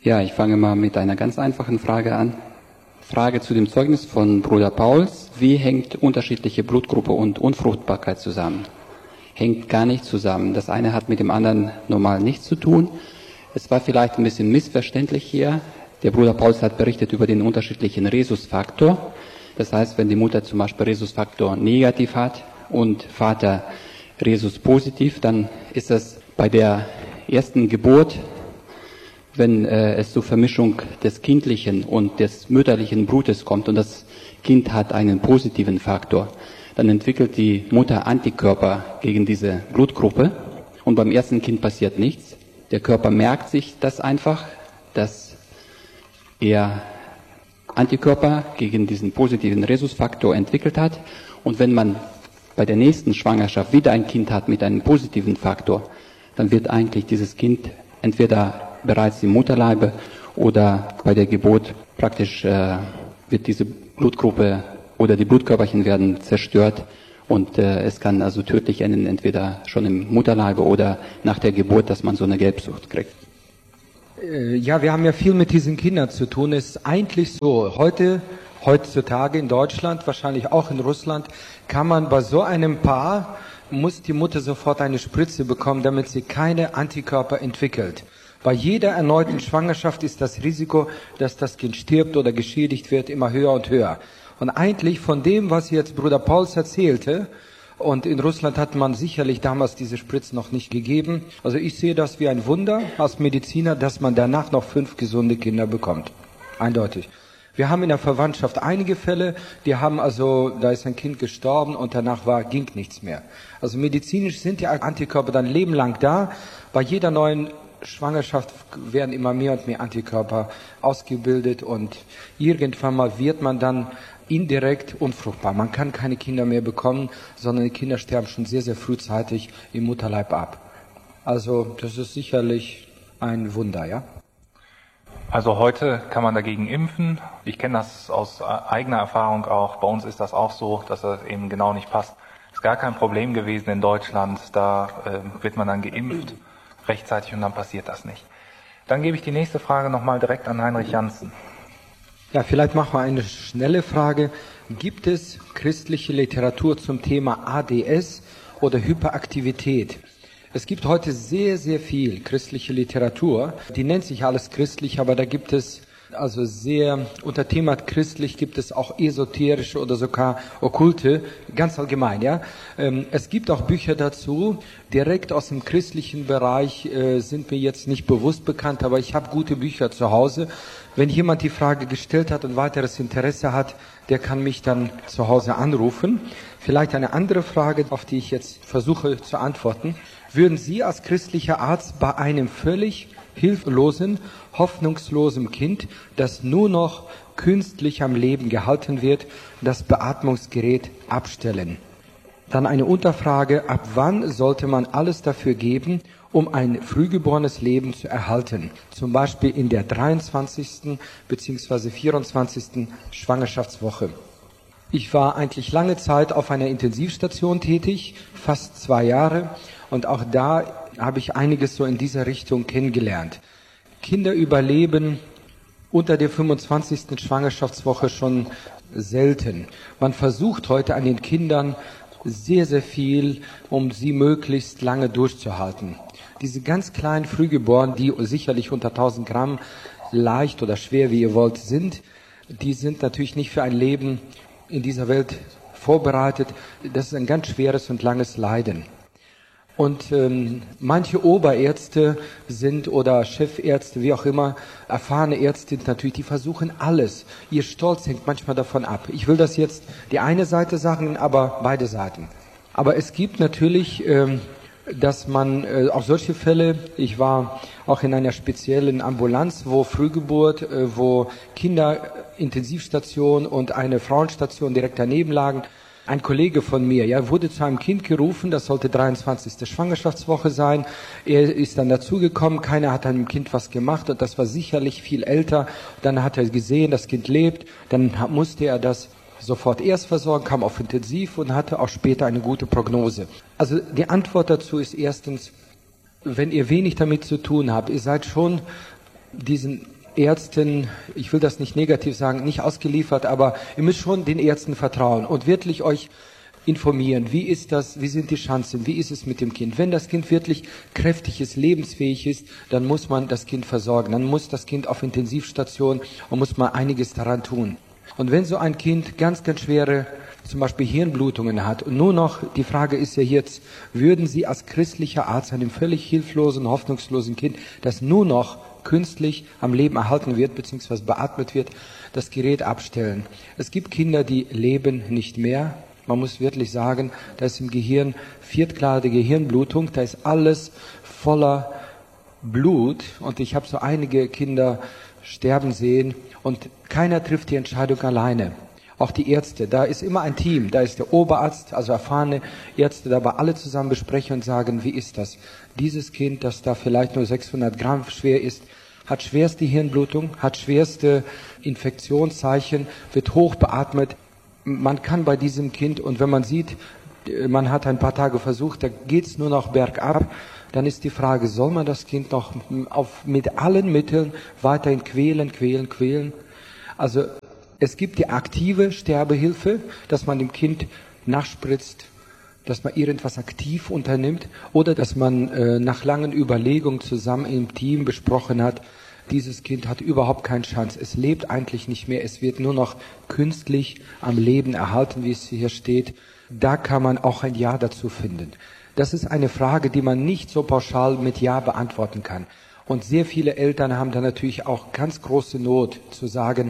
Ja, ich fange mal mit einer ganz einfachen Frage an. Frage zu dem Zeugnis von Bruder Pauls. Wie hängt unterschiedliche Blutgruppe und Unfruchtbarkeit zusammen? Hängt gar nicht zusammen. Das eine hat mit dem anderen normal nichts zu tun. Es war vielleicht ein bisschen missverständlich hier. Der Bruder Pauls hat berichtet über den unterschiedlichen Rhesusfaktor. Das heißt, wenn die Mutter zum Beispiel Rhesusfaktor negativ hat und Vater Rhesus positiv, dann ist das bei der ersten Geburt, wenn es zur Vermischung des kindlichen und des mütterlichen Blutes kommt und das Kind hat einen positiven Faktor, dann entwickelt die Mutter Antikörper gegen diese Blutgruppe und beim ersten Kind passiert nichts. Der Körper merkt sich das einfach, dass er Antikörper gegen diesen positiven Rhesusfaktor entwickelt hat und wenn man bei der nächsten Schwangerschaft wieder ein Kind hat mit einem positiven Faktor, dann wird eigentlich dieses Kind entweder bereits im Mutterleibe oder bei der Geburt praktisch wird diese Blutgruppe oder die Blutkörperchen werden zerstört und es kann also tödlich enden, entweder schon im Mutterleibe oder nach der Geburt, dass man so eine Gelbsucht kriegt. Ja, wir haben ja viel mit diesen Kindern zu tun. Es ist eigentlich so, heutzutage in Deutschland, wahrscheinlich auch in Russland, kann man bei so einem Paar, muss die Mutter sofort eine Spritze bekommen, damit sie keine Antikörper entwickelt. Bei jeder erneuten Schwangerschaft ist das Risiko, dass das Kind stirbt oder geschädigt wird, immer höher und höher. Und eigentlich von dem, was jetzt Bruder Pauls erzählte, und in Russland hat man sicherlich damals diese Spritzen noch nicht gegeben. Also ich sehe das wie ein Wunder als Mediziner, dass man danach noch 5 gesunde Kinder bekommt. Eindeutig. Wir haben in der Verwandtschaft einige Fälle, da ist ein Kind gestorben und danach ging nichts mehr. Also medizinisch sind die Antikörper dann lebenlang da. Bei jeder neuen Schwangerschaft werden immer mehr und mehr Antikörper ausgebildet und irgendwann mal wird man dann indirekt unfruchtbar. Man kann keine Kinder mehr bekommen, sondern die Kinder sterben schon sehr, sehr frühzeitig im Mutterleib ab. Also das ist sicherlich ein Wunder, ja? Also heute kann man dagegen impfen. Ich kenne das aus eigener Erfahrung auch. Bei uns ist das auch so, dass das eben genau nicht passt. Ist gar kein Problem gewesen in Deutschland. Da wird man dann geimpft rechtzeitig und dann passiert das nicht. Dann gebe ich die nächste Frage nochmal direkt an Heinrich Janssen. Ja, vielleicht machen wir eine schnelle Frage. Gibt es christliche Literatur zum Thema ADS oder Hyperaktivität? Es gibt heute sehr, sehr viel christliche Literatur. Die nennt sich alles christlich, aber da gibt es also unter Thema christlich gibt es auch esoterische oder sogar okkulte, ganz allgemein, ja. Es gibt auch Bücher dazu, direkt aus dem christlichen Bereich sind mir jetzt nicht bewusst bekannt, aber ich habe gute Bücher zu Hause. Wenn jemand die Frage gestellt hat und weiteres Interesse hat, der kann mich dann zu Hause anrufen. Vielleicht eine andere Frage, auf die ich jetzt versuche zu antworten. Würden Sie als christlicher Arzt bei einem völlig hilflosen, hoffnungslosen Kind, das nur noch künstlich am Leben gehalten wird, das Beatmungsgerät abstellen? Dann eine Unterfrage, ab wann sollte man alles dafür geben, um ein frühgeborenes Leben zu erhalten? Zum Beispiel in der 23. bzw. 24. Schwangerschaftswoche. Ich war eigentlich lange Zeit auf einer Intensivstation tätig, fast 2 Jahre, und auch da habe ich einiges so in dieser Richtung kennengelernt. Kinder überleben unter der 25. Schwangerschaftswoche schon selten. Man versucht heute an den Kindern sehr, sehr viel, um sie möglichst lange durchzuhalten. Diese ganz kleinen Frühgeborenen, die sicherlich unter 1000 Gramm leicht oder schwer, wie ihr wollt, sind, die sind natürlich nicht für ein Leben in dieser Welt vorbereitet. Das ist ein ganz schweres und langes Leiden. Und manche Oberärzte sind oder Chefärzte, wie auch immer, erfahrene Ärzte natürlich, die versuchen alles. Ihr Stolz hängt manchmal davon ab. Ich will das jetzt die eine Seite sagen, aber beide Seiten. Aber es gibt natürlich, dass man auch solche Fälle, ich war auch in einer speziellen Ambulanz, wo Frühgeburt, wo Kinderintensivstation und eine Frauenstation direkt daneben lagen. Ein Kollege von mir, wurde zu einem Kind gerufen, das sollte 23. Schwangerschaftswoche sein. Er ist dann dazugekommen, keiner hat an dem Kind was gemacht und das war sicherlich viel älter. Dann hat er gesehen, das Kind lebt, dann musste er das sofort erst versorgen, kam auf Intensiv und hatte auch später eine gute Prognose. Also die Antwort dazu ist erstens, wenn ihr wenig damit zu tun habt, ihr seid schon diesen Ärzten, ich will das nicht negativ sagen, nicht ausgeliefert, aber ihr müsst schon den Ärzten vertrauen und wirklich euch informieren. Wie ist das? Wie sind die Chancen? Wie ist es mit dem Kind? Wenn das Kind wirklich kräftig ist, lebensfähig ist, dann muss man das Kind versorgen. Dann muss das Kind auf Intensivstation und muss man einiges daran tun. Und wenn so ein Kind ganz, ganz schwere, zum Beispiel Hirnblutungen hat, und nur noch, die Frage ist ja jetzt, würden Sie als christlicher Arzt einem völlig hilflosen, hoffnungslosen Kind, das nur noch künstlich am Leben erhalten wird, beziehungsweise beatmet wird, das Gerät abstellen? Es gibt Kinder, die leben nicht mehr. Man muss wirklich sagen, da ist im Gehirn viertgradige Gehirnblutung, da ist alles voller Blut und ich habe so einige Kinder sterben sehen und keiner trifft die Entscheidung alleine. Auch die Ärzte, da ist immer ein Team, da ist der Oberarzt, also erfahrene Ärzte, dabei alle zusammen besprechen und sagen, wie ist das? Dieses Kind, das da vielleicht nur 600 Gramm schwer ist, hat schwerste Hirnblutung, hat schwerste Infektionszeichen, wird hoch beatmet. Man kann bei diesem Kind, und wenn man sieht, man hat ein paar Tage versucht, da geht's nur noch bergab, dann ist die Frage, soll man das Kind noch mit allen Mitteln weiterhin quälen? Also es gibt die aktive Sterbehilfe, dass man dem Kind nachspritzt, dass man irgendwas aktiv unternimmt oder dass man nach langen Überlegungen zusammen im Team besprochen hat, dieses Kind hat überhaupt keine Chance. Es lebt eigentlich nicht mehr. Es wird nur noch künstlich am Leben erhalten, wie es hier steht. Da kann man auch ein Ja dazu finden. Das ist eine Frage, die man nicht so pauschal mit Ja beantworten kann. Und sehr viele Eltern haben da natürlich auch ganz große Not zu sagen,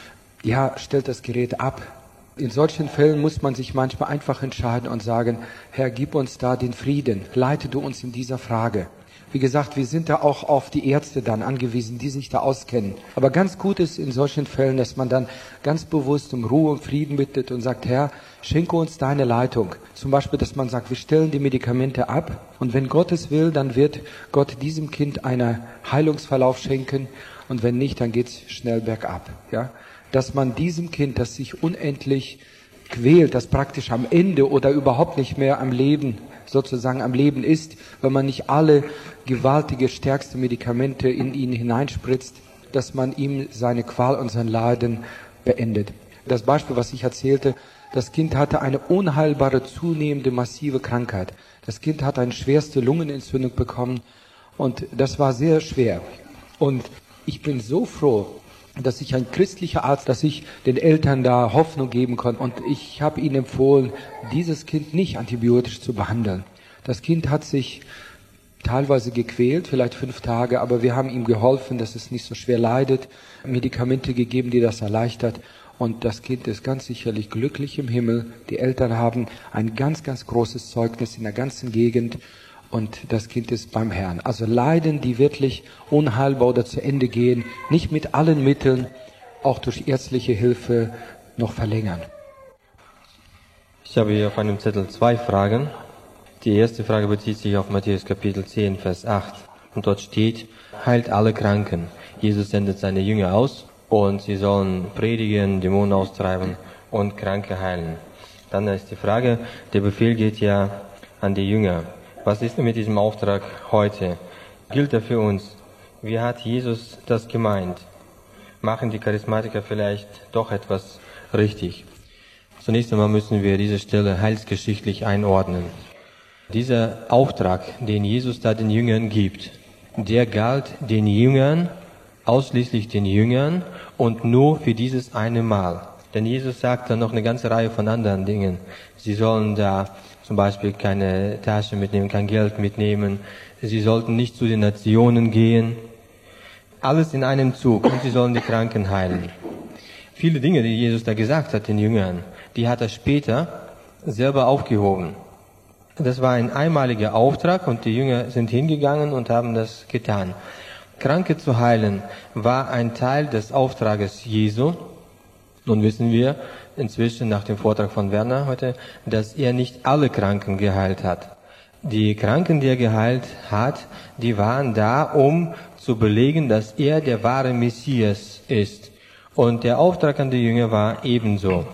ja, stellt das Gerät ab. In solchen Fällen muss man sich manchmal einfach entscheiden und sagen, Herr, gib uns da den Frieden. Leite du uns in dieser Frage. Wie gesagt, wir sind da auch auf die Ärzte dann angewiesen, die sich da auskennen. Aber ganz gut ist in solchen Fällen, dass man dann ganz bewusst um Ruhe und Frieden bittet und sagt, Herr, schenke uns deine Leitung. Zum Beispiel, dass man sagt, wir stellen die Medikamente ab und wenn Gott es will, dann wird Gott diesem Kind einen Heilungsverlauf schenken und wenn nicht, dann geht's schnell bergab. Ja? Dass man diesem Kind, das sich unendlich quält, das praktisch am Ende oder überhaupt nicht mehr am Leben, sozusagen am Leben ist, wenn man nicht alle gewaltige, stärkste Medikamente in ihn hineinspritzt, dass man ihm seine Qual und sein Leiden beendet. Das Beispiel, was ich erzählte, das Kind hatte eine unheilbare, zunehmende, massive Krankheit. Das Kind hat eine schwerste Lungenentzündung bekommen und das war sehr schwer. Und ich bin so froh, dass ich ein christlicher Arzt, dass ich den Eltern da Hoffnung geben konnte. Und ich habe ihnen empfohlen, dieses Kind nicht antibiotisch zu behandeln. Das Kind hat sich teilweise gequält, vielleicht 5 Tage, aber wir haben ihm geholfen, dass es nicht so schwer leidet, Medikamente gegeben, die das erleichtert. Und das Kind ist ganz sicherlich glücklich im Himmel. Die Eltern haben ein ganz, ganz großes Zeugnis in der ganzen Gegend. Und das Kind ist beim Herrn. Also Leiden, die wirklich unheilbar oder zu Ende gehen, nicht mit allen Mitteln, auch durch ärztliche Hilfe noch verlängern. Ich habe hier auf einem Zettel 2 Fragen. Die erste Frage bezieht sich auf Matthäus Kapitel 10, Vers 8. Und dort steht, heilt alle Kranken. Jesus sendet seine Jünger aus und sie sollen predigen, Dämonen austreiben und Kranke heilen. Dann ist die Frage, der Befehl geht ja an die Jünger. Was ist mit diesem Auftrag heute? Gilt er für uns? Wie hat Jesus das gemeint? Machen die Charismatiker vielleicht doch etwas richtig? Zunächst einmal müssen wir diese Stelle heilsgeschichtlich einordnen. Dieser Auftrag, den Jesus da den Jüngern gibt, der galt den Jüngern, ausschließlich den Jüngern und nur für dieses eine Mal. Denn Jesus sagt dann noch eine ganze Reihe von anderen Dingen. Sie sollen da zum Beispiel keine Tasche mitnehmen, kein Geld mitnehmen. Sie sollten nicht zu den Nationen gehen. Alles in einem Zug. Und sie sollen die Kranken heilen. Viele Dinge, die Jesus da gesagt hat den Jüngern, die hat er später selber aufgehoben. Das war ein einmaliger Auftrag und die Jünger sind hingegangen und haben das getan. Kranke zu heilen war ein Teil des Auftrages Jesu. Nun wissen wir inzwischen nach dem Vortrag von Werner heute, dass er nicht alle Kranken geheilt hat. Die Kranken, die er geheilt hat, die waren da, um zu belegen, dass er der wahre Messias ist. Und der Auftrag an die Jünger war ebenso.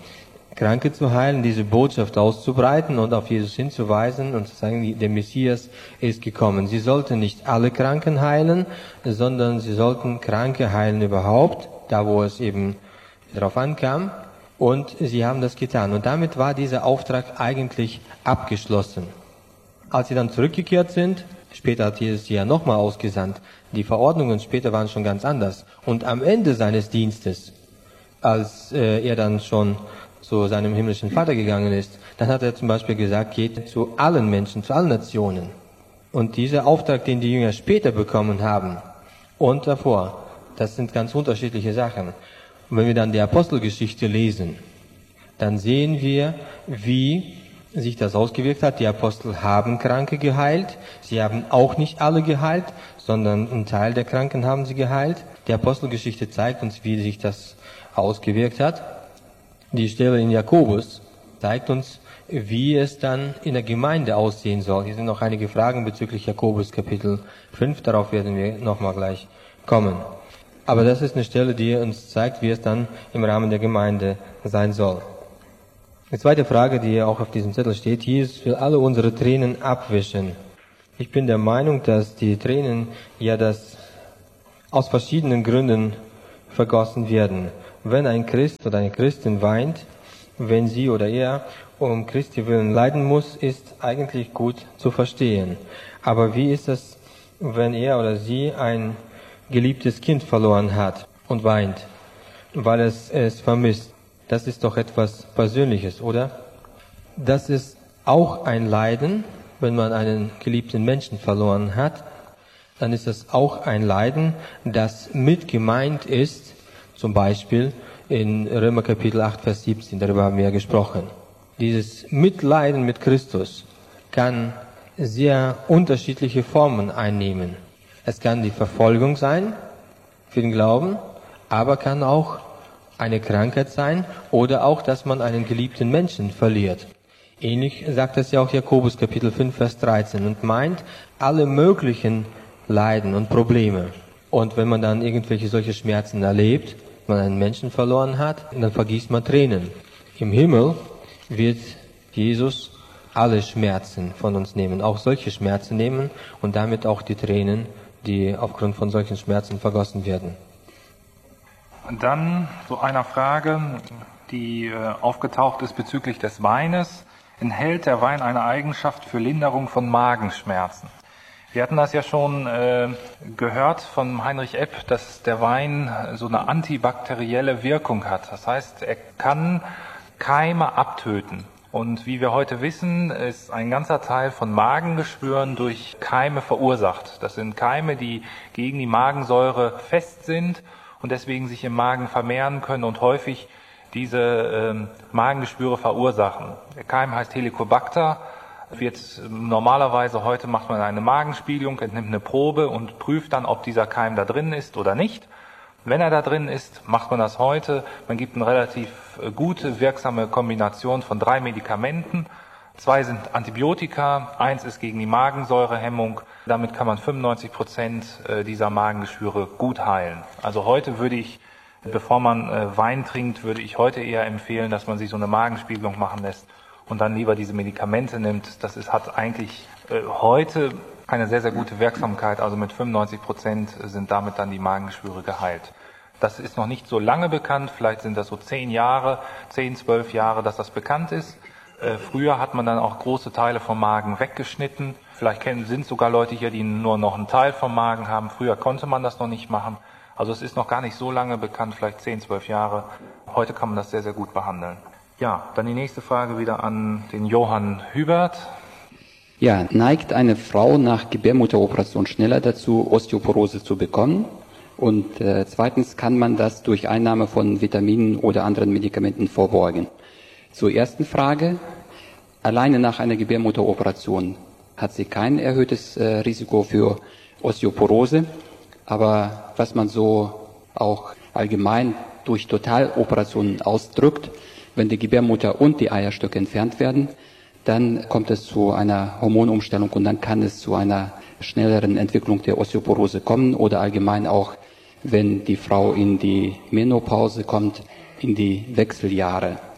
Kranke zu heilen, diese Botschaft auszubreiten und auf Jesus hinzuweisen und zu sagen, der Messias ist gekommen. Sie sollten nicht alle Kranken heilen, sondern sie sollten Kranke heilen überhaupt, da wo es eben darauf ankam. Und sie haben das getan. Und damit war dieser Auftrag eigentlich abgeschlossen. Als sie dann zurückgekehrt sind, später hat Jesus sie ja nochmal ausgesandt, die Verordnungen später waren schon ganz anders. Und am Ende seines Dienstes, als er dann schon zu seinem himmlischen Vater gegangen ist, dann hat er zum Beispiel gesagt, geht zu allen Menschen, zu allen Nationen. Und dieser Auftrag, den die Jünger später bekommen haben und davor, das sind ganz unterschiedliche Sachen. Und wenn wir dann die Apostelgeschichte lesen, dann sehen wir, wie sich das ausgewirkt hat. Die Apostel haben Kranke geheilt. Sie haben auch nicht alle geheilt, sondern einen Teil der Kranken haben sie geheilt. Die Apostelgeschichte zeigt uns, wie sich das ausgewirkt hat. Die Stelle in Jakobus zeigt uns, wie es dann in der Gemeinde aussehen soll. Hier sind noch einige Fragen bezüglich Jakobus Kapitel 5, darauf werden wir nochmal gleich kommen. Aber das ist eine Stelle, die uns zeigt, wie es dann im Rahmen der Gemeinde sein soll. Die zweite Frage, die auch auf diesem Zettel steht, Jesus will alle unsere Tränen abwischen. Ich bin der Meinung, dass die Tränen aus verschiedenen Gründen vergossen werden. Wenn ein Christ oder eine Christin weint, wenn sie oder er um Christi willen leiden muss, ist eigentlich gut zu verstehen. Aber wie ist es, wenn er oder sie ein geliebtes Kind verloren hat und weint, weil es vermisst? Das ist doch etwas Persönliches, oder? Das ist auch ein Leiden, wenn man einen geliebten Menschen verloren hat. Dann ist es auch ein Leiden, das mit gemeint ist, zum Beispiel in Römer Kapitel 8, Vers 17, darüber haben wir ja gesprochen. Dieses Mitleiden mit Christus kann sehr unterschiedliche Formen einnehmen. Es kann die Verfolgung sein für den Glauben, aber kann auch eine Krankheit sein oder auch, dass man einen geliebten Menschen verliert. Ähnlich sagt es ja auch Jakobus Kapitel 5, Vers 13 und meint alle möglichen Leiden und Probleme. Und wenn man dann irgendwelche solche Schmerzen erlebt, wenn man einen Menschen verloren hat, dann vergießt man Tränen. Im Himmel wird Jesus alle Schmerzen von uns nehmen, auch solche Schmerzen nehmen und damit auch die Tränen, die aufgrund von solchen Schmerzen vergossen werden. Und dann so einer Frage, die aufgetaucht ist bezüglich des Weines. Enthält der Wein eine Eigenschaft für Linderung von Magenschmerzen? Wir hatten das ja schon gehört von Heinrich Epp, dass der Wein so eine antibakterielle Wirkung hat. Das heißt, er kann Keime abtöten. Und wie wir heute wissen, ist ein ganzer Teil von Magengeschwüren durch Keime verursacht. Das sind Keime, die gegen die Magensäure fest sind und deswegen sich im Magen vermehren können und häufig diese Magengeschwüre verursachen. Der Keim heißt Helicobacter, normalerweise heute macht man eine Magenspiegelung, entnimmt eine Probe und prüft dann, ob dieser Keim da drin ist oder nicht. Wenn er da drin ist, macht man das heute. Man gibt eine relativ gute, wirksame Kombination von 3 Medikamenten. 2 sind Antibiotika, 1 ist gegen die Magensäurehemmung. Damit kann man 95% dieser Magengeschwüre gut heilen. Also heute würde ich, bevor man Wein trinkt, würde ich heute eher empfehlen, dass man sich so eine Magenspiegelung machen lässt und dann lieber diese Medikamente nimmt. Hat eigentlich heute eine sehr, sehr gute Wirksamkeit. Also mit 95% sind damit dann die Magengeschwüre geheilt. Das ist noch nicht so lange bekannt. Vielleicht sind das so 10, 12 Jahre, dass das bekannt ist. Früher hat man dann auch große Teile vom Magen weggeschnitten. Vielleicht sind sogar Leute hier, die nur noch einen Teil vom Magen haben. Früher konnte man das noch nicht machen. Also es ist noch gar nicht so lange bekannt, vielleicht 10, 12 Jahre. Heute kann man das sehr, sehr gut behandeln. Ja, dann die nächste Frage wieder an den Johann Hubert. Ja, neigt eine Frau nach Gebärmutteroperation schneller dazu, Osteoporose zu bekommen? Und zweitens, kann man das durch Einnahme von Vitaminen oder anderen Medikamenten vorbeugen? Zur ersten Frage. Alleine nach einer Gebärmutteroperation hat sie kein erhöhtes Risiko für Osteoporose. Aber was man so auch allgemein durch Totaloperationen ausdrückt, wenn die Gebärmutter und die Eierstöcke entfernt werden, dann kommt es zu einer Hormonumstellung und dann kann es zu einer schnelleren Entwicklung der Osteoporose kommen oder allgemein auch, wenn die Frau in die Menopause kommt, in die Wechseljahre.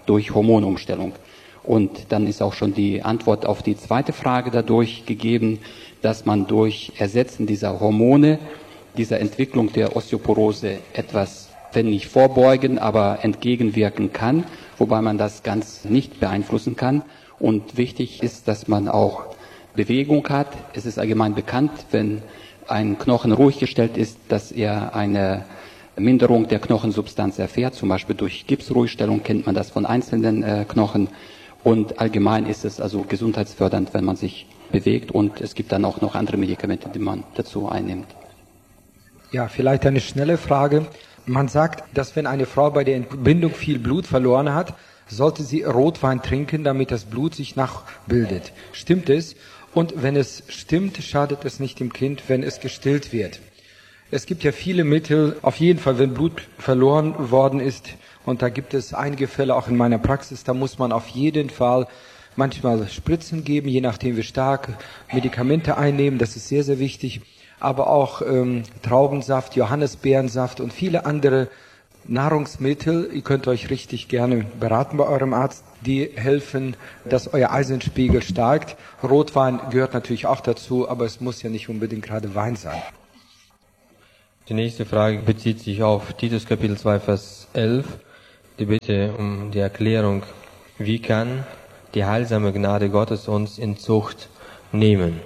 durch Hormonumstellung. Und dann ist auch schon die Antwort auf die zweite Frage dadurch gegeben, dass man durch Ersetzen dieser Hormone, dieser Entwicklung der Osteoporose etwas, wenn nicht vorbeugen, aber entgegenwirken kann, wobei man das ganz nicht beeinflussen kann. Und wichtig ist, dass man auch Bewegung hat. Es ist allgemein bekannt, wenn ein Knochen ruhig gestellt ist, dass er eine Minderung der Knochensubstanz erfährt. Zum Beispiel durch Gipsruhigstellung kennt man das von einzelnen Knochen. Und allgemein ist es also gesundheitsfördernd, wenn man sich bewegt. Und es gibt dann auch noch andere Medikamente, die man dazu einnimmt. Ja, vielleicht eine schnelle Frage. Man sagt, dass wenn eine Frau bei der Entbindung viel Blut verloren hat, sollte sie Rotwein trinken, damit das Blut sich nachbildet. Stimmt es? Und wenn es stimmt, schadet es nicht dem Kind, wenn es gestillt wird. Es gibt ja viele Mittel, auf jeden Fall, wenn Blut verloren worden ist, und da gibt es einige Fälle auch in meiner Praxis, da muss man auf jeden Fall manchmal Spritzen geben, je nachdem wie stark Medikamente einnehmen, das ist sehr, sehr wichtig. Aber auch Traubensaft, Johannisbeerensaft und viele andere Nahrungsmittel, ihr könnt euch richtig gerne beraten bei eurem Arzt, die helfen, dass euer Eisenspiegel steigt. Rotwein gehört natürlich auch dazu, aber es muss ja nicht unbedingt gerade Wein sein. Die nächste Frage bezieht sich auf Titus Kapitel 2, Vers 11. Die Bitte um die Erklärung, wie kann die heilsame Gnade Gottes uns in Zucht nehmen?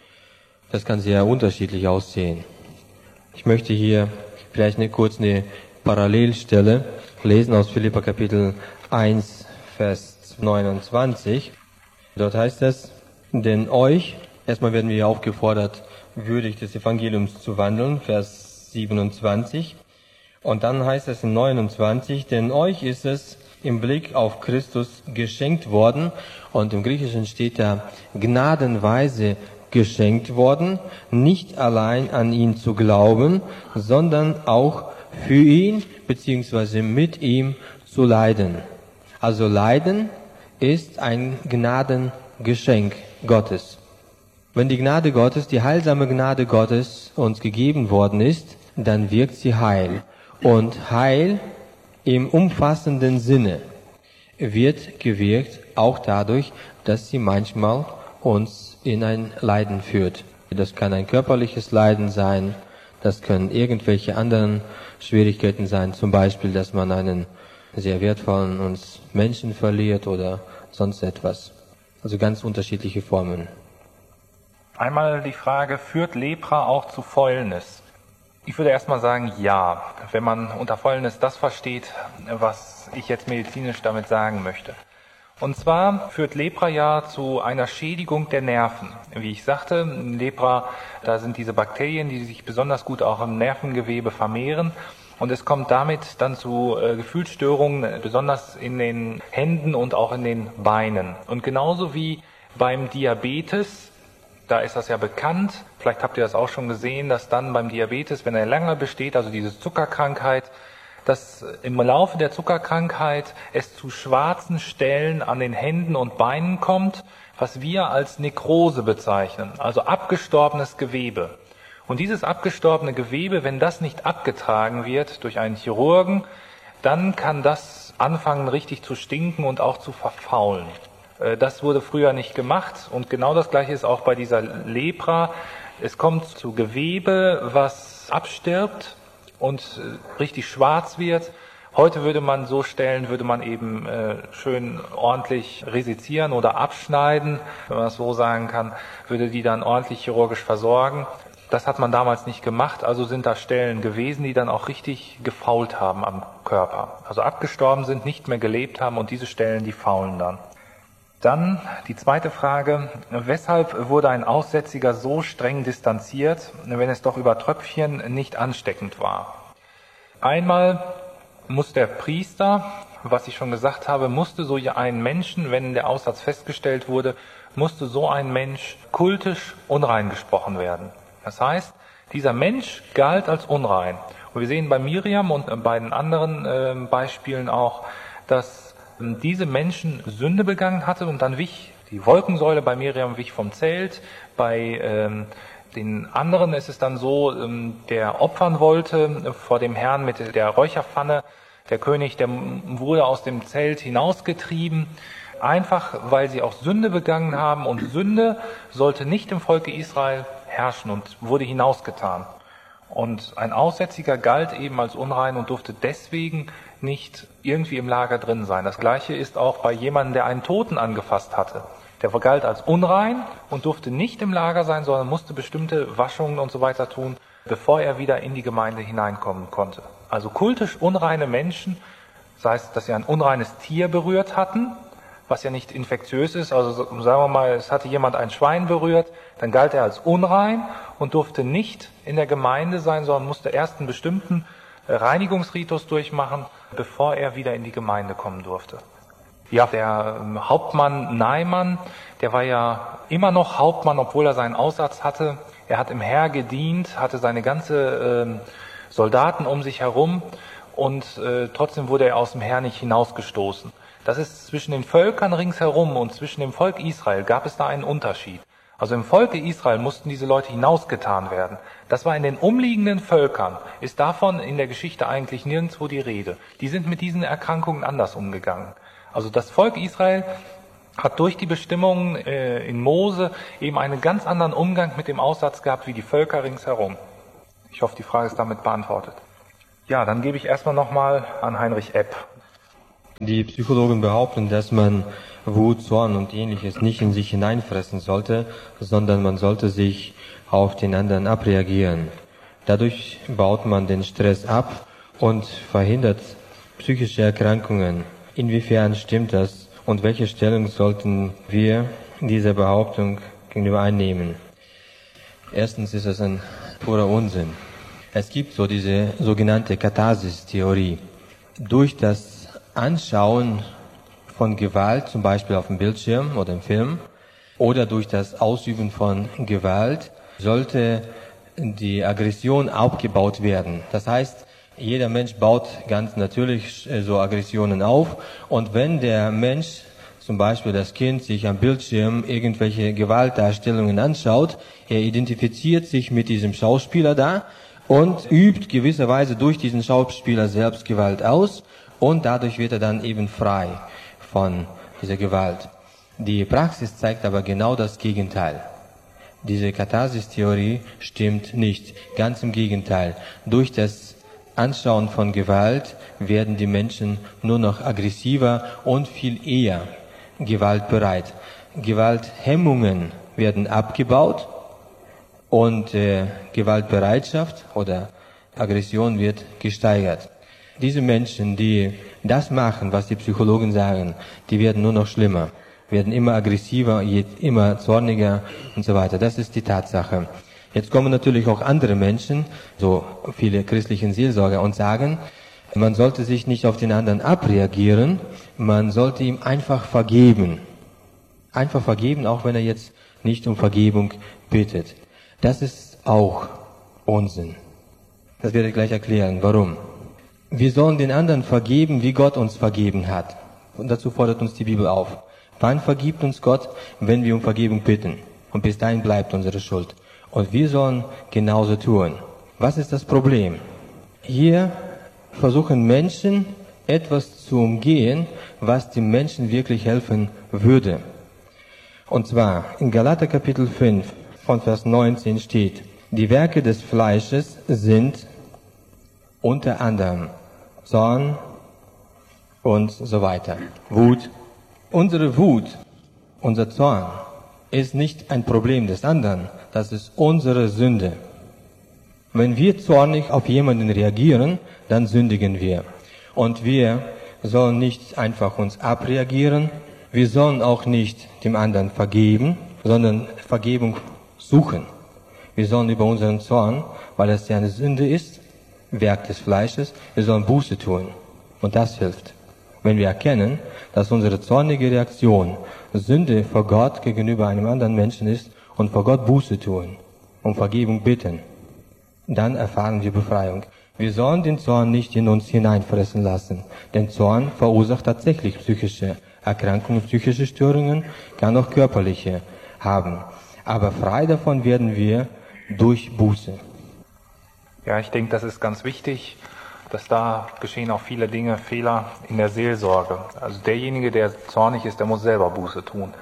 Das kann sehr unterschiedlich aussehen. Ich möchte hier vielleicht kurz eine Parallelstelle lesen aus Philipper Kapitel 1, Vers 29. Dort heißt es, denn euch, erstmal werden wir aufgefordert, würdig des Evangeliums zu wandeln, Vers 27. Und dann heißt es in 29, denn euch ist es im Blick auf Christus geschenkt worden, und im Griechischen steht da gnadenweise geschenkt worden, nicht allein an ihn zu glauben, sondern auch für ihn bzw. mit ihm zu leiden. Also Leiden ist ein Gnadengeschenk Gottes. Wenn die Gnade Gottes, die heilsame Gnade Gottes uns gegeben worden ist, dann wirkt sie Heil. Und Heil im umfassenden Sinne wird gewirkt auch dadurch, dass sie manchmal uns in ein Leiden führt. Das kann ein körperliches Leiden sein, das können irgendwelche anderen Schwierigkeiten sein, zum Beispiel, dass man einen sehr wertvollen uns Menschen verliert oder sonst etwas. Also ganz unterschiedliche Formen. Einmal die Frage, führt Lepra auch zu Fäulnis? Ich würde erstmal sagen, ja, wenn man unter Fäulnis das versteht, was ich jetzt medizinisch damit sagen möchte. Und zwar führt Lepra ja zu einer Schädigung der Nerven. Wie ich sagte, Lepra, da sind diese Bakterien, die sich besonders gut auch im Nervengewebe vermehren. Und es kommt damit dann zu Gefühlsstörungen, besonders in den Händen und auch in den Beinen. Und genauso wie beim Diabetes, da ist das ja bekannt, vielleicht habt ihr das auch schon gesehen, dass dann beim Diabetes, wenn er lange besteht, also diese Zuckerkrankheit, dass im Laufe der Zuckerkrankheit es zu schwarzen Stellen an den Händen und Beinen kommt, was wir als Nekrose bezeichnen, also abgestorbenes Gewebe. Und dieses abgestorbene Gewebe, wenn das nicht abgetragen wird durch einen Chirurgen, dann kann das anfangen richtig zu stinken und auch zu verfaulen. Das wurde früher nicht gemacht und genau das Gleiche ist auch bei dieser Lepra. Es kommt zu Gewebe, was abstirbt und richtig schwarz wird. Heute würde man so stellen, würde man eben schön ordentlich resizieren oder abschneiden, wenn man das so sagen kann, würde die dann ordentlich chirurgisch versorgen. Das hat man damals nicht gemacht, also sind da Stellen gewesen, die dann auch richtig gefault haben am Körper. Also abgestorben sind, nicht mehr gelebt haben und diese Stellen, die faulen dann. Dann die zweite Frage, weshalb wurde ein Aussätziger so streng distanziert, wenn es doch über Tröpfchen nicht ansteckend war? Einmal muss der Priester, was ich schon gesagt habe, musste so einen Menschen, wenn der Aussatz festgestellt wurde, musste so ein Mensch kultisch unrein gesprochen werden. Das heißt, dieser Mensch galt als unrein. Und wir sehen bei Miriam und bei den anderen Beispielen auch, dass diese Menschen Sünde begangen hatte und dann wich die Wolkensäule bei Miriam wich vom Zelt. Bei den anderen ist es dann so, der opfern wollte vor dem Herrn mit der Räucherpfanne. Der König, der wurde aus dem Zelt hinausgetrieben, einfach weil sie auch Sünde begangen haben. Und Sünde sollte nicht im Volke Israel herrschen und wurde hinausgetan. Und ein Aussätziger galt eben als unrein und durfte deswegen nicht irgendwie im Lager drin sein. Das Gleiche ist auch bei jemandem, der einen Toten angefasst hatte. Der galt als unrein und durfte nicht im Lager sein, sondern musste bestimmte Waschungen und so weiter tun, bevor er wieder in die Gemeinde hineinkommen konnte. Also kultisch unreine Menschen, sei es, dass sie ein unreines Tier berührt hatten, was ja nicht infektiös ist, also sagen wir mal, es hatte jemand ein Schwein berührt, dann galt er als unrein und durfte nicht in der Gemeinde sein, sondern musste erst einen bestimmten Reinigungsritus durchmachen, bevor er wieder in die Gemeinde kommen durfte. Ja, der Hauptmann Naaman, der war ja immer noch Hauptmann, obwohl er seinen Aussatz hatte. Er hat im Heer gedient, hatte seine ganze Soldaten um sich herum und trotzdem wurde er aus dem Heer nicht hinausgestoßen. Das ist zwischen den Völkern ringsherum und zwischen dem Volk Israel gab es da einen Unterschied. Also im Volke Israel mussten diese Leute hinausgetan werden. Das war in den umliegenden Völkern, ist davon in der Geschichte eigentlich nirgendwo die Rede. Die sind mit diesen Erkrankungen anders umgegangen. Also das Volk Israel hat durch die Bestimmungen in Mose eben einen ganz anderen Umgang mit dem Aussatz gehabt wie die Völker ringsherum. Ich hoffe, die Frage ist damit beantwortet. Ja, dann gebe ich erstmal nochmal an Heinrich Epp. Die Psychologen behaupten, dass man Wut, Zorn und Ähnliches nicht in sich hineinfressen sollte, sondern man sollte sich auf den anderen abreagieren. Dadurch baut man den Stress ab und verhindert psychische Erkrankungen. Inwiefern stimmt das und welche Stellung sollten wir dieser Behauptung gegenüber einnehmen? Erstens ist es ein purer Unsinn. Es gibt so diese sogenannte Katharsis-Theorie. Durch das Anschauen von Gewalt, zum Beispiel auf dem Bildschirm oder im Film, oder durch das Ausüben von Gewalt, sollte die Aggression aufgebaut werden. Das heißt, jeder Mensch baut ganz natürlich so Aggressionen auf, und wenn der Mensch, zum Beispiel das Kind, sich am Bildschirm irgendwelche Gewaltdarstellungen anschaut, er identifiziert sich mit diesem Schauspieler da und übt gewisserweise durch diesen Schauspieler selbst Gewalt aus, und dadurch wird er dann eben frei von dieser Gewalt. Die Praxis zeigt aber genau das Gegenteil. Diese Katharsis-Theorie stimmt nicht. Ganz im Gegenteil. Durch das Anschauen von Gewalt werden die Menschen nur noch aggressiver und viel eher gewaltbereit. Gewalthemmungen werden abgebaut und Gewaltbereitschaft oder Aggression wird gesteigert. Diese Menschen, die das machen, was die Psychologen sagen, die werden nur noch schlimmer, werden immer aggressiver, immer zorniger und so weiter. Das ist die Tatsache. Jetzt kommen natürlich auch andere Menschen, so viele christliche Seelsorger, und sagen, man sollte sich nicht auf den anderen abreagieren, man sollte ihm einfach vergeben. Einfach vergeben, auch wenn er jetzt nicht um Vergebung bittet. Das ist auch Unsinn. Das werde ich gleich erklären. Warum? Wir sollen den anderen vergeben, wie Gott uns vergeben hat. Und dazu fordert uns die Bibel auf. Wann vergibt uns Gott? Wenn wir um Vergebung bitten. Und bis dahin bleibt unsere Schuld. Und wir sollen genauso tun. Was ist das Problem? Hier versuchen Menschen, etwas zu umgehen, was dem Menschen wirklich helfen würde. Und zwar in Galater Kapitel 5 von Vers 19 steht: Die Werke des Fleisches sind unter anderem Zorn und so weiter. Wut. Unsere Wut, unser Zorn ist nicht ein Problem des anderen, das ist unsere Sünde. Wenn wir zornig auf jemanden reagieren, dann sündigen wir. Und wir sollen nicht einfach uns abreagieren, wir sollen auch nicht dem anderen vergeben, sondern Vergebung suchen. Wir sollen über unseren Zorn, weil es ja eine Sünde ist, Werk des Fleisches, wir sollen Buße tun. Und das hilft. Wenn wir erkennen, dass unsere zornige Reaktion Sünde vor Gott gegenüber einem anderen Menschen ist und vor Gott Buße tun, um Vergebung bitten, dann erfahren wir Befreiung. Wir sollen den Zorn nicht in uns hineinfressen lassen, denn Zorn verursacht tatsächlich psychische Erkrankungen, psychische Störungen, kann auch körperliche haben. Aber frei davon werden wir durch Buße. Ja, ich denke, das ist ganz wichtig, dass da geschehen auch viele Dinge, Fehler in der Seelsorge. Also derjenige, der zornig ist, der muss selber Buße tun.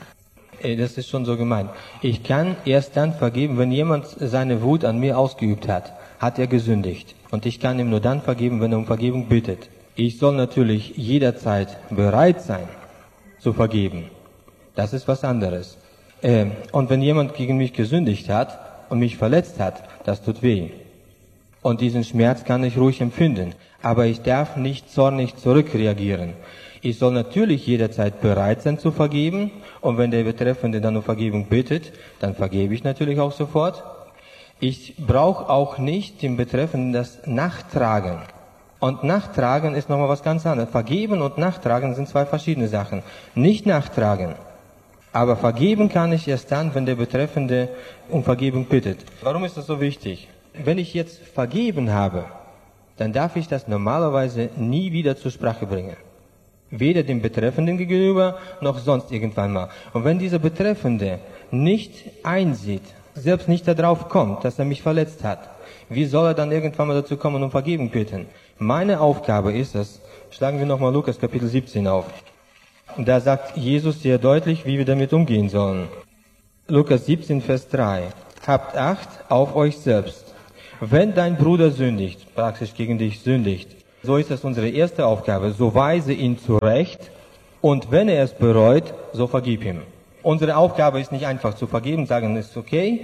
Das ist schon so gemeint. Ich kann erst dann vergeben, wenn jemand seine Wut an mir ausgeübt hat er gesündigt. Und ich kann ihm nur dann vergeben, wenn er um Vergebung bittet. Ich soll natürlich jederzeit bereit sein, zu vergeben. Das ist was anderes. Und wenn jemand gegen mich gesündigt hat und mich verletzt hat, das tut weh. Und diesen Schmerz kann ich ruhig empfinden. Aber ich darf nicht zornig zurückreagieren. Ich soll natürlich jederzeit bereit sein zu vergeben. Und wenn der Betreffende dann um Vergebung bittet, dann vergebe ich natürlich auch sofort. Ich brauche auch nicht dem Betreffenden das Nachtragen. Und Nachtragen ist nochmal was ganz anderes. Vergeben und Nachtragen sind zwei verschiedene Sachen. Nicht nachtragen. Aber vergeben kann ich erst dann, wenn der Betreffende um Vergebung bittet. Warum ist das so wichtig? Wenn ich jetzt vergeben habe, dann darf ich das normalerweise nie wieder zur Sprache bringen. Weder dem Betreffenden gegenüber, noch sonst irgendwann mal. Und wenn dieser Betreffende nicht einsieht, selbst nicht darauf kommt, dass er mich verletzt hat, wie soll er dann irgendwann mal dazu kommen und um Vergebung bitten? Meine Aufgabe ist es, schlagen wir nochmal Lukas Kapitel 17 auf. Da sagt Jesus sehr deutlich, wie wir damit umgehen sollen. Lukas 17, Vers 3. Habt Acht auf euch selbst. Wenn dein Bruder sündigt, praktisch gegen dich sündigt, so ist es unsere erste Aufgabe, so weise ihn zurecht und wenn er es bereut, so vergib ihm. Unsere Aufgabe ist nicht einfach zu vergeben, sagen, ist okay.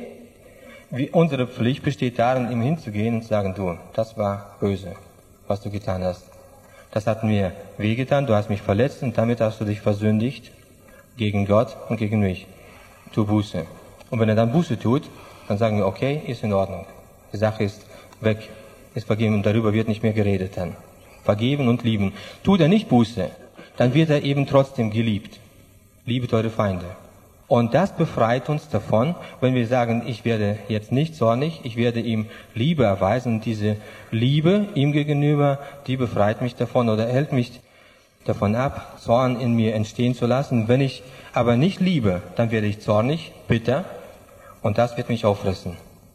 Unsere Pflicht besteht darin, ihm hinzugehen und zu sagen, du, das war böse, was du getan hast. Das hat mir wehgetan, du hast mich verletzt und damit hast du dich versündigt gegen Gott und gegen mich. Tu Buße. Und wenn er dann Buße tut, dann sagen wir, okay, ist in Ordnung. Die Sache ist weg, ist vergeben und darüber wird nicht mehr geredet dann. Vergeben und lieben. Tut er nicht Buße, dann wird er eben trotzdem geliebt. Liebet eure Feinde. Und das befreit uns davon, wenn wir sagen, ich werde jetzt nicht zornig, ich werde ihm Liebe erweisen. Und diese Liebe ihm gegenüber, die befreit mich davon oder hält mich davon ab, Zorn in mir entstehen zu lassen. Wenn ich aber nicht liebe, dann werde ich zornig, bitter und das wird mich auffressen.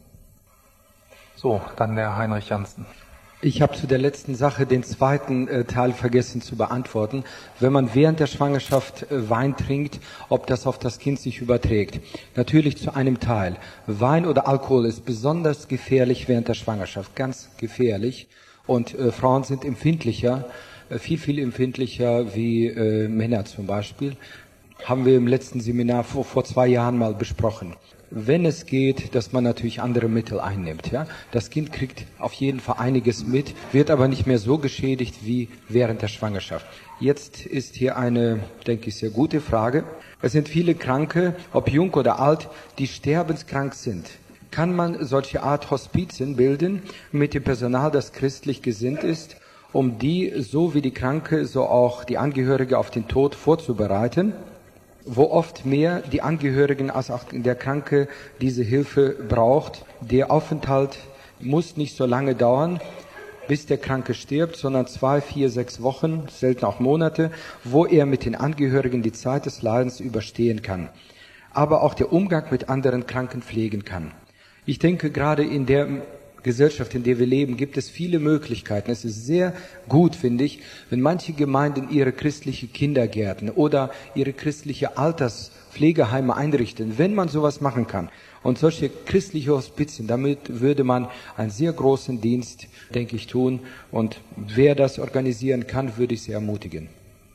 So, dann der Heinrich Janssen. Ich habe zu der letzten Sache den zweiten Teil vergessen zu beantworten. Wenn man während der Schwangerschaft Wein trinkt, ob das auf das Kind sich überträgt. Natürlich zu einem Teil. Wein oder Alkohol ist besonders gefährlich während der Schwangerschaft, ganz gefährlich. Und Frauen sind empfindlicher, viel empfindlicher wie Männer zum Beispiel. Haben wir im letzten Seminar vor 2 Jahren mal besprochen. Wenn es geht, dass man natürlich andere Mittel einnimmt. Ja? Das Kind kriegt auf jeden Fall einiges mit, wird aber nicht mehr so geschädigt wie während der Schwangerschaft. Jetzt ist hier eine, denke ich, sehr gute Frage. Es sind viele Kranke, ob jung oder alt, die sterbenskrank sind. Kann man solche Art Hospizien bilden mit dem Personal, das christlich gesinnt ist, um die, so wie die Kranke, so auch die Angehörige auf den Tod vorzubereiten? Wo oft mehr die Angehörigen als auch der Kranke diese Hilfe braucht. Der Aufenthalt muss nicht so lange dauern, bis der Kranke stirbt, sondern 2, 4, 6 Wochen, selten auch Monate, wo er mit den Angehörigen die Zeit des Leidens überstehen kann. Aber auch der Umgang mit anderen Kranken pflegen kann. Ich denke, gerade in der Gesellschaft, in der wir leben, gibt es viele Möglichkeiten. Es ist sehr gut, finde ich, wenn manche Gemeinden ihre christliche Kindergärten oder ihre christliche Alterspflegeheime einrichten, wenn man sowas machen kann. Und solche christliche Hospizien, damit würde man einen sehr großen Dienst, denke ich, tun. Und wer das organisieren kann, würde ich sehr ermutigen.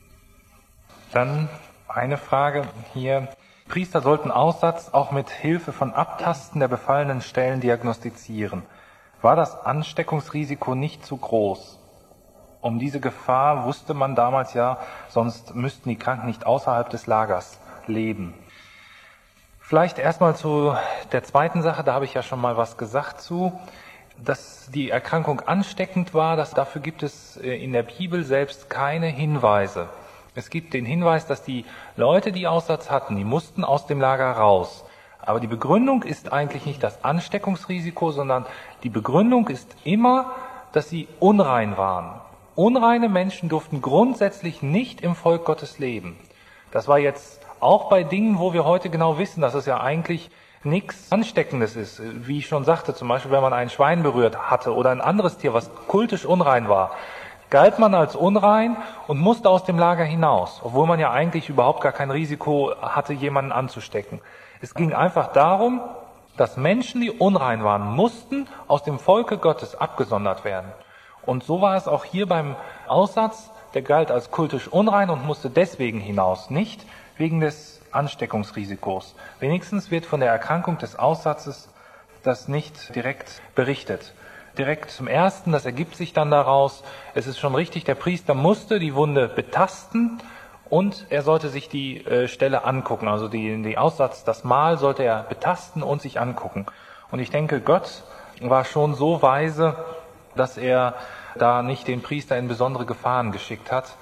Dann eine Frage hier. Priester sollten Aussatz auch mit Hilfe von Abtasten der befallenen Stellen diagnostizieren. War das Ansteckungsrisiko nicht zu groß? Um diese Gefahr wusste man damals ja, sonst müssten die Kranken nicht außerhalb des Lagers leben. Vielleicht erstmal zu der zweiten Sache, da habe ich ja schon mal was gesagt zu, dass die Erkrankung ansteckend war, dafür gibt es in der Bibel selbst keine Hinweise. Es gibt den Hinweis, dass die Leute, die Aussatz hatten, die mussten aus dem Lager raus. Aber die Begründung ist eigentlich nicht das Ansteckungsrisiko, sondern die Begründung ist immer, dass sie unrein waren. Unreine Menschen durften grundsätzlich nicht im Volk Gottes leben. Das war jetzt auch bei Dingen, wo wir heute genau wissen, dass es ja eigentlich nichts Ansteckendes ist. Wie ich schon sagte, zum Beispiel, wenn man ein Schwein berührt hatte oder ein anderes Tier, was kultisch unrein war, galt man als unrein und musste aus dem Lager hinaus, obwohl man ja eigentlich überhaupt gar kein Risiko hatte, jemanden anzustecken. Es ging einfach darum, dass Menschen, die unrein waren, mussten aus dem Volke Gottes abgesondert werden. Und so war es auch hier beim Aussatz, der galt als kultisch unrein und musste deswegen hinaus, nicht wegen des Ansteckungsrisikos. Wenigstens wird von der Erkrankung des Aussatzes das nicht direkt berichtet. Direkt zum Ersten, das ergibt sich dann daraus, es ist schon richtig, der Priester musste die Wunde betasten und er sollte sich die Stelle angucken, also die Aussatz, das Mal sollte er betasten und sich angucken. Und ich denke, Gott war schon so weise, dass er da nicht den Priester in besondere Gefahren geschickt hat,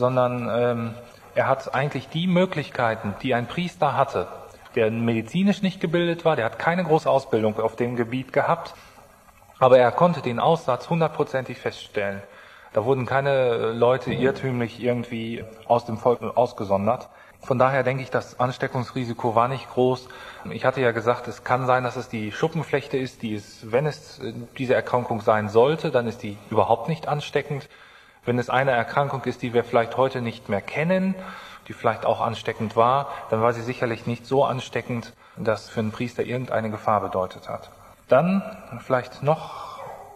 sondern er hat eigentlich die Möglichkeiten, die ein Priester hatte, der medizinisch nicht gebildet war, der hat keine große Ausbildung auf dem Gebiet gehabt, aber er konnte den Aussatz 100%ig feststellen. Da wurden keine Leute irrtümlich irgendwie aus dem Volk ausgesondert. Von daher denke ich, das Ansteckungsrisiko war nicht groß. Ich hatte ja gesagt, es kann sein, dass es die Schuppenflechte ist, wenn es diese Erkrankung sein sollte, dann ist die überhaupt nicht ansteckend. Wenn es eine Erkrankung ist, die wir vielleicht heute nicht mehr kennen, die vielleicht auch ansteckend war, dann war sie sicherlich nicht so ansteckend, dass für einen Priester irgendeine Gefahr bedeutet hat. Dann vielleicht noch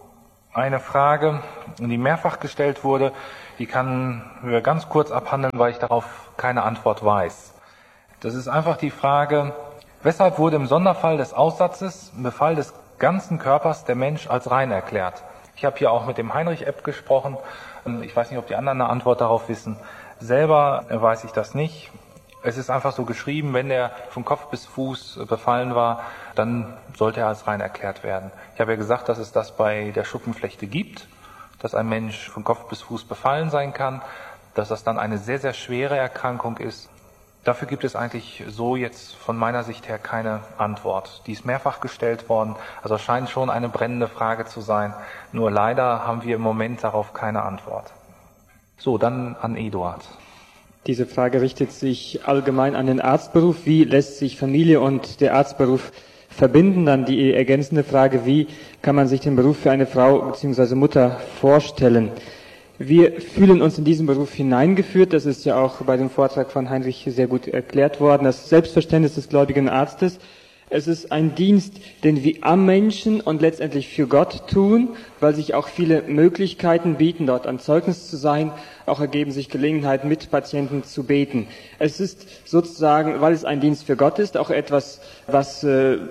eine Frage, die mehrfach gestellt wurde, die kann wir ganz kurz abhandeln, weil ich darauf keine Antwort weiß. Das ist einfach die Frage, weshalb wurde im Sonderfall des Aussatzes, im Befall des ganzen Körpers, der Mensch als rein erklärt? Ich habe hier auch mit dem Heinrich-Epp gesprochen. Ich weiß nicht, ob die anderen eine Antwort darauf wissen. Selber weiß ich das nicht. Es ist einfach so geschrieben, wenn er von Kopf bis Fuß befallen war, dann sollte er als rein erklärt werden. Ich habe ja gesagt, dass es das bei der Schuppenflechte gibt, dass ein Mensch von Kopf bis Fuß befallen sein kann, dass das dann eine sehr, sehr schwere Erkrankung ist. Dafür gibt es eigentlich so jetzt von meiner Sicht her keine Antwort. Die ist mehrfach gestellt worden, also scheint schon eine brennende Frage zu sein. Nur leider haben wir im Moment darauf keine Antwort. So, dann an Eduard. Diese Frage richtet sich allgemein an den Arztberuf. Wie lässt sich Familie und der Arztberuf verbinden? Dann die ergänzende Frage, wie kann man sich den Beruf für eine Frau bzw. Mutter vorstellen? Wir fühlen uns in diesen Beruf hineingeführt. Das ist ja auch bei dem Vortrag von Heinrich sehr gut erklärt worden. Das Selbstverständnis des gläubigen Arztes. Es ist ein Dienst, den wir am Menschen und letztendlich für Gott tun, weil sich auch viele Möglichkeiten bieten, dort ein Zeugnis zu sein. Auch ergeben sich Gelegenheiten, mit Patienten zu beten. Es ist sozusagen, weil es ein Dienst für Gott ist, auch etwas, was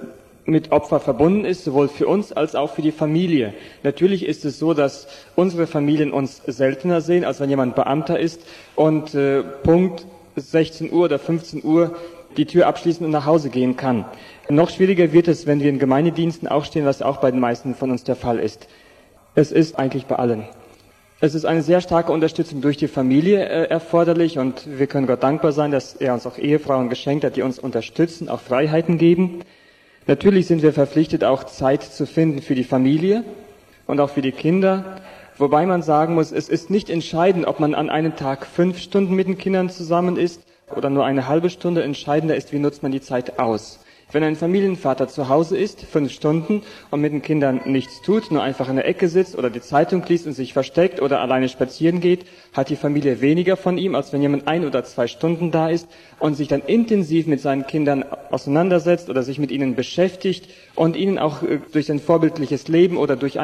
mit Opfer verbunden ist, sowohl für uns als auch für die Familie. Natürlich ist es so, dass unsere Familien uns seltener sehen, als wenn jemand Beamter ist und Punkt 16 Uhr oder 15 Uhr die Tür abschließen und nach Hause gehen kann. Noch schwieriger wird es, wenn wir in Gemeindediensten auch stehen, was auch bei den meisten von uns der Fall ist. Es ist eigentlich bei allen. Es ist eine sehr starke Unterstützung durch die Familie erforderlich und wir können Gott dankbar sein, dass er uns auch Ehefrauen geschenkt hat, die uns unterstützen, auch Freiheiten geben. Natürlich sind wir verpflichtet, auch Zeit zu finden für die Familie und auch für die Kinder. Wobei man sagen muss, es ist nicht entscheidend, ob man an einem Tag 5 Stunden mit den Kindern zusammen ist oder nur eine halbe Stunde. Entscheidender ist, wie nutzt man die Zeit aus. Wenn ein Familienvater zu Hause ist, 5 Stunden und mit den Kindern nichts tut, nur einfach in der Ecke sitzt oder die Zeitung liest und sich versteckt oder alleine spazieren geht, hat die Familie weniger von ihm, als wenn jemand 1 oder 2 Stunden da ist und sich dann intensiv mit seinen Kindern auseinandersetzt oder sich mit ihnen beschäftigt und ihnen auch durch sein vorbildliches Leben oder durch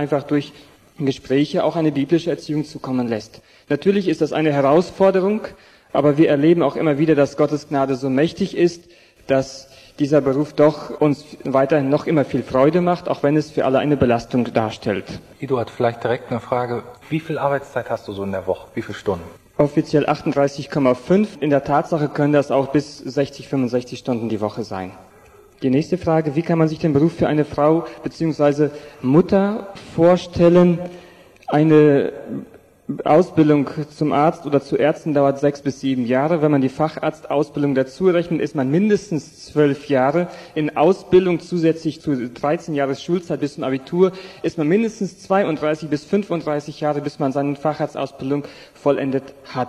Gespräche auch eine biblische Erziehung zukommen lässt. Natürlich ist das eine Herausforderung, aber wir erleben auch immer wieder, dass Gottes Gnade so mächtig ist, dass dieser Beruf doch uns weiterhin noch immer viel Freude macht, auch wenn es für alle eine Belastung darstellt. Eduard, vielleicht direkt eine Frage. Wie viel Arbeitszeit hast du so in der Woche? Wie viele Stunden? Offiziell 38,5. In der Tatsache können das auch bis 60, 65 Stunden die Woche sein. Die nächste Frage, wie kann man sich den Beruf für eine Frau bzw. Mutter vorstellen? Eine Ausbildung zum Arzt oder zu Ärzten dauert 6 bis 7 Jahre. Wenn man die Facharztausbildung dazu rechnet, ist man mindestens 12 Jahre. In Ausbildung zusätzlich zu 13 Jahre Schulzeit bis zum Abitur ist man mindestens 32 bis 35 Jahre, bis man seine Facharztausbildung vollendet hat.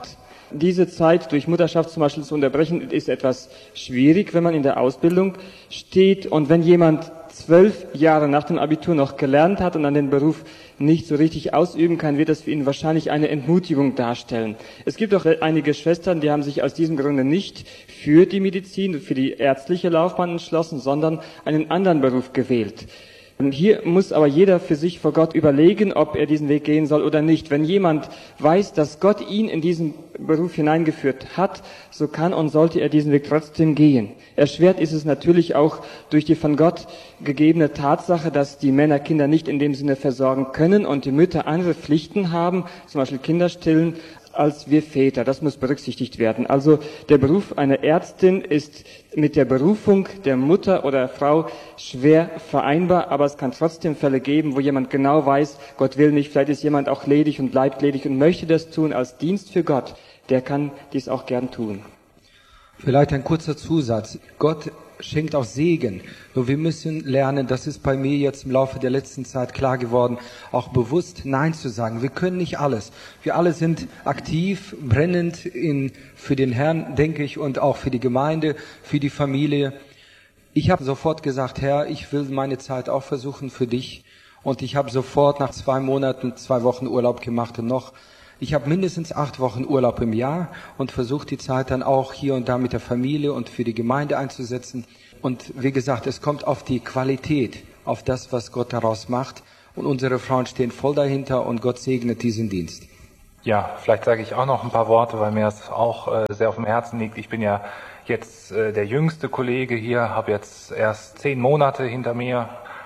Diese Zeit durch Mutterschaft zum Beispiel zu unterbrechen, ist etwas schwierig, wenn man in der Ausbildung steht. Und wenn jemand 12 Jahre nach dem Abitur noch gelernt hat und an den Beruf nicht so richtig ausüben kann, wird das für ihn wahrscheinlich eine Entmutigung darstellen. Es gibt auch einige Schwestern, die haben sich aus diesem Grunde nicht für die Medizin, für die ärztliche Laufbahn entschlossen, sondern einen anderen Beruf gewählt. Und hier muss aber jeder für sich vor Gott überlegen, ob er diesen Weg gehen soll oder nicht. Wenn jemand weiß, dass Gott ihn in diesen Beruf hineingeführt hat, so kann und sollte er diesen Weg trotzdem gehen. Erschwert ist es natürlich auch durch die von Gott gegebene Tatsache, dass die Männer Kinder nicht in dem Sinne versorgen können und die Mütter andere Pflichten haben, zum Beispiel Kinder stillen, als wir Väter. Das muss berücksichtigt werden. Also der Beruf einer Ärztin ist mit der Berufung der Mutter oder Frau schwer vereinbar, aber es kann trotzdem Fälle geben, wo jemand genau weiß, Gott will nicht, vielleicht ist jemand auch ledig und bleibt ledig und möchte das tun als Dienst für Gott. Der kann dies auch gern tun. Vielleicht ein kurzer Zusatz. Gott schenkt auch Segen. Nur wir müssen lernen, das ist bei mir jetzt im Laufe der letzten Zeit klar geworden, auch bewusst Nein zu sagen. Wir können nicht alles. Wir alle sind aktiv, brennend für den Herrn, denke ich, und auch für die Gemeinde, für die Familie. Ich habe sofort gesagt, Herr, ich will meine Zeit auch versuchen für dich. Und ich habe sofort nach 2 Monaten 2 Wochen Urlaub gemacht und noch. Ich habe mindestens 8 Wochen Urlaub im Jahr und versuche die Zeit dann auch hier und da mit der Familie und für die Gemeinde einzusetzen. Und wie gesagt, es kommt auf die Qualität, auf das, was Gott daraus macht. Und unsere Frauen stehen voll dahinter und Gott segnet diesen Dienst. Ja, vielleicht sage ich auch noch ein paar Worte, weil mir das auch sehr auf dem Herzen liegt. Ich bin ja jetzt der jüngste Kollege hier, habe jetzt erst 10 Monate hinter mir.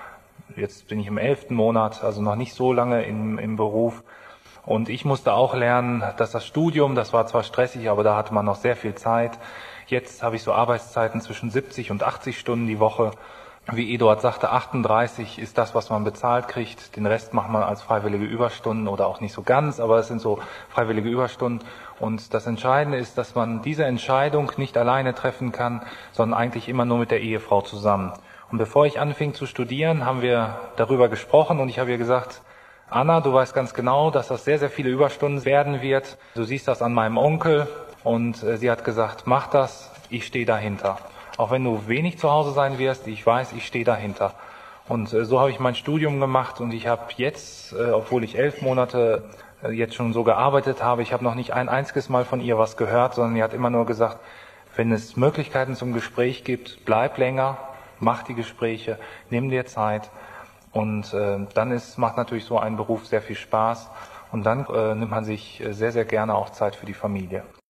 Jetzt bin ich im 11. Monat, also noch nicht so lange im Beruf. Und ich musste auch lernen, dass das Studium, das war zwar stressig, aber da hatte man noch sehr viel Zeit. Jetzt habe ich so Arbeitszeiten zwischen 70 und 80 Stunden die Woche. Wie Eduard sagte, 38 ist das, was man bezahlt kriegt. Den Rest macht man als freiwillige Überstunden oder auch nicht so ganz, aber es sind so freiwillige Überstunden. Und das Entscheidende ist, dass man diese Entscheidung nicht alleine treffen kann, sondern eigentlich immer nur mit der Ehefrau zusammen. Und bevor ich anfing zu studieren, haben wir darüber gesprochen und ich habe ihr gesagt, Anna, du weißt ganz genau, dass das sehr, sehr viele Überstunden werden wird. Du siehst das an meinem Onkel und sie hat gesagt, mach das, ich stehe dahinter. Auch wenn du wenig zu Hause sein wirst, ich weiß, ich stehe dahinter. Und so habe ich mein Studium gemacht und ich habe jetzt, obwohl ich 11 Monate jetzt schon so gearbeitet habe, ich habe noch nicht ein einziges Mal von ihr was gehört, sondern sie hat immer nur gesagt, wenn es Möglichkeiten zum Gespräch gibt, bleib länger, mach die Gespräche, nimm dir Zeit. Und dann macht natürlich so ein Beruf sehr viel Spaß und dann nimmt man sich sehr, sehr gerne auch Zeit für die Familie.